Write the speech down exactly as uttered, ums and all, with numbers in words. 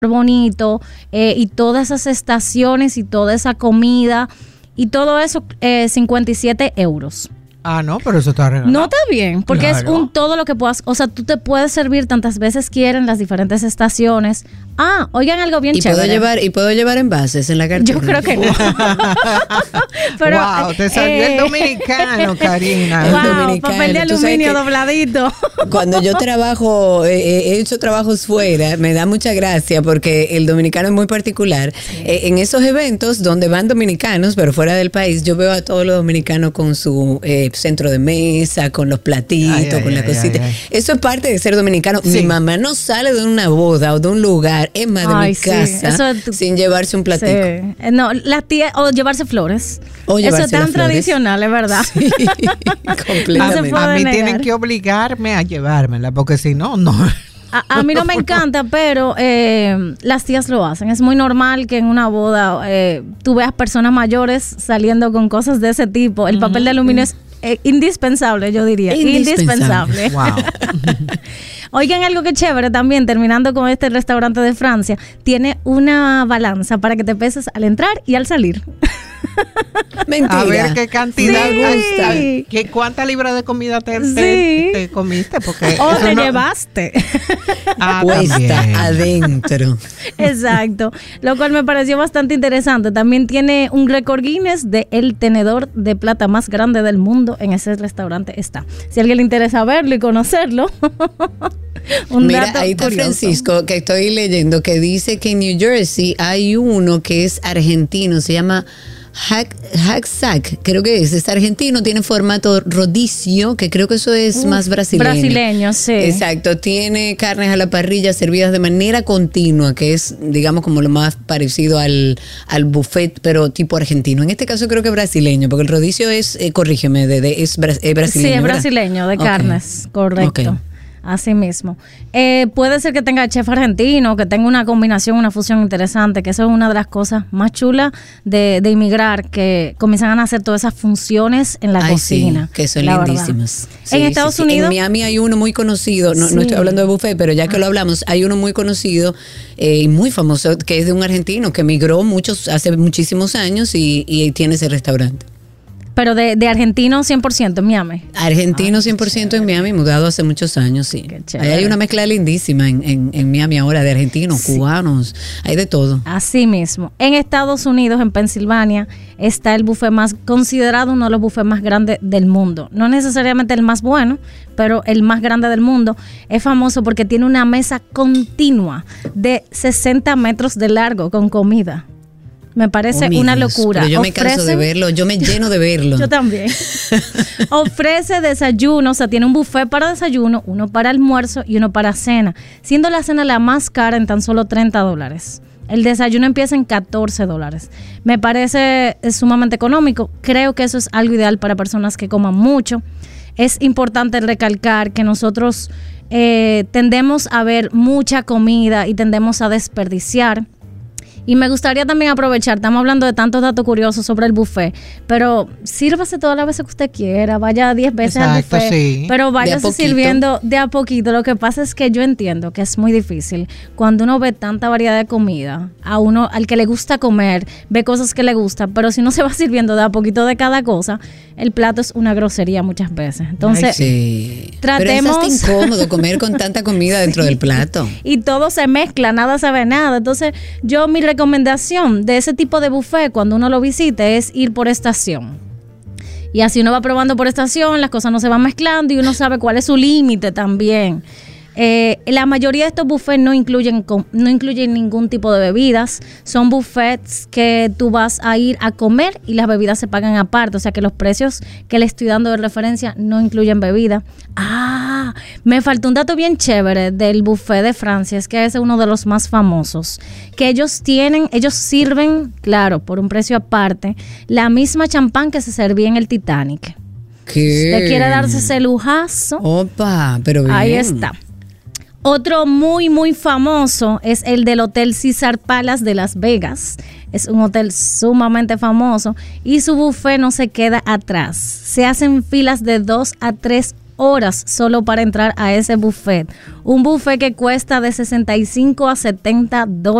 bonito, eh, y todas esas estaciones y toda esa comida y todo eso, eh, cincuenta y siete euros. Ah, no, pero eso está regalado. No está bien, porque Claro. es un todo lo que puedas, o sea, tú te puedes servir tantas veces quieren las diferentes estaciones. Ah, oigan algo bien y chévere. puedo llevar y puedo llevar envases en la cartera. Yo creo que no. Pero, wow, te salió eh, el dominicano, Karina. El Wow, dominicano, papel de tú sabes aluminio que- dobladito. Cuando yo trabajo, eh, he hecho trabajos fuera, me da mucha gracia porque el dominicano es muy particular. Eh, en esos eventos donde van dominicanos, pero fuera del país, yo veo a todos los dominicanos con su eh, centro de mesa, con los platitos, Ay, ay, con la ay, cosita. ay, ay. Eso es parte de ser dominicano. Sí. Mi mamá no sale de una boda o de un lugar, es más, de Ay, mi sí, casa, eso es tu- sin llevarse un platico. Sí. Eh, No, las tías, o llevarse flores. O Eso llevarse es tan las flores. tradicional, es verdad. Sí, No se completamente. puede A mí negar. tienen que obligarme a llevármela, porque si no, no. A, a mí no me encanta, pero eh, las tías lo hacen. Es muy normal que en una boda eh, tú veas personas mayores saliendo con cosas de ese tipo. El papel de aluminio es eh, indispensable, yo diría. Indispensable. Indispensable. Wow. Oigan, algo que chévere también, terminando con este restaurante de Francia, tiene una balanza para que te peses al entrar y al salir. Mentira. A ver qué cantidad Sí. gusta. ¿Qué, ¿Cuántas libras de comida te, te, Sí. te comiste? Porque O eso te no- llevaste. Ah, Puesta también. adentro. Exacto, lo cual me pareció bastante interesante. También tiene un récord Guinness de el tenedor de plata más grande del mundo. En ese restaurante está. Si a alguien le interesa verlo y conocerlo. Un Mira, dato ahí está curioso. Francisco, que estoy leyendo, que dice que en New Jersey hay uno que es argentino, se llama Hack, Hacksack, creo que es, es argentino, tiene formato rodicio, que creo que eso es Uf, más brasileño. brasileño, sí. Exacto, tiene carnes a la parrilla servidas de manera continua, que es, digamos, como lo más parecido al, al buffet, pero tipo argentino. En este caso creo que brasileño, porque el rodicio es, eh, corrígeme, de, de- es, bra- es brasileño. Sí, es ¿verdad? brasileño, de Ok. carnes, correcto. Ok. Así mismo. Eh, puede ser que tenga chef argentino, que tenga una combinación, una fusión interesante, que eso es una de las cosas más chulas de, de inmigrar, que comienzan a hacer todas esas funciones en la Ay, cocina. sí, que son la verdad. lindísimas. En Sí, Estados sí, sí. Unidos. En Miami hay uno muy conocido, no, Sí. no estoy hablando de buffet, pero ya que lo hablamos, hay uno muy conocido eh, y muy famoso, que es de un argentino que emigró muchos, hace muchísimos años y, y tiene ese restaurante. Pero de, de argentino cien por ciento en Miami. Argentino cien por ciento en Miami, mudado hace muchos años, sí. Qué Ahí chévere. hay una mezcla lindísima en, en, en Miami ahora de argentinos, Sí. cubanos, hay de todo. Así mismo. En Estados Unidos, en Pensilvania, está el buffet más considerado uno de los buffets más grandes del mundo. No necesariamente el más bueno, pero el más grande del mundo. Es famoso porque tiene una mesa continua de sesenta metros de largo con comida. Me parece Oh, mi una Dios, locura. Pero yo me canso de Ofrecen- verlo, yo me lleno de verlo. Yo también. Ofrece desayuno, o sea, tiene un buffet para desayuno, uno para almuerzo y uno para cena, siendo la cena la más cara en tan solo treinta dólares. El desayuno empieza en catorce dólares. Me parece eh, sumamente económico. Creo que eso es algo ideal para personas que coman mucho. Es importante recalcar que nosotros eh, tendemos a ver mucha comida y tendemos a desperdiciar. Y me gustaría también aprovechar, estamos hablando de tantos datos curiosos sobre el buffet, pero sírvase todas las veces que usted quiera, vaya diez veces al Exacto, buffet, sí. pero De a váyase poquito. sirviendo de a poquito. Lo que pasa es que yo entiendo que es muy difícil cuando uno ve tanta variedad de comida, a uno, al que le gusta comer, ve cosas que le gustan, pero si no se va sirviendo de a poquito de cada cosa, el plato es una grosería muchas veces. Entonces, Sí. tratemos- Pero es hasta incómodo comer con tanta comida dentro del plato. y todo se mezcla, nada sabe nada. Entonces, yo mi recomendación de ese tipo de buffet cuando uno lo visite es ir por estación. Y así uno va probando por estación, las cosas no se van mezclando y uno sabe cuál es su límite también. Eh, la mayoría de estos buffets no incluyen, com- no incluyen ningún tipo de bebidas. Son buffets que tú vas a ir a comer y las bebidas se pagan aparte. O sea que los precios que le estoy dando de referencia no incluyen bebida. Ah, me faltó un dato bien chévere del buffet de Francia. Es que ese es uno de los más famosos. Que ellos tienen, ellos sirven, claro, por un precio aparte, la misma champán que se servía en el Titanic. ¿Qué? Usted quiere darse ese lujazo. Opa, pero bien. Ahí está. Otro muy, muy famoso es el del Hotel Caesar Palace de Las Vegas. Es un hotel sumamente famoso y su buffet no se queda atrás. Se hacen filas de dos a tres horas solo para entrar a ese buffet. Un buffet que cuesta de sesenta y cinco a setenta dólares.